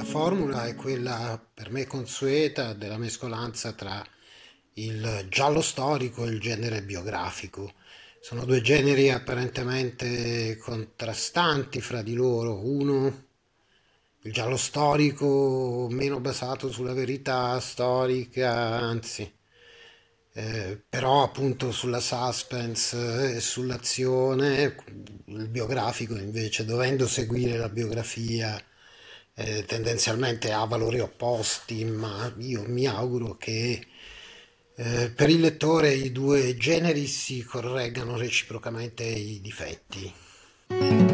formula è quella per me consueta della mescolanza tra il giallo storico e il genere biografico. Sono due generi apparentemente contrastanti fra di loro. Uno, il giallo storico, meno basato sulla verità storica, anzi, però appunto sulla suspense e sull'azione. Il biografico invece, dovendo seguire la biografia, tendenzialmente ha valori opposti, ma io mi auguro che per il lettore i due generi si correggano reciprocamente i difetti.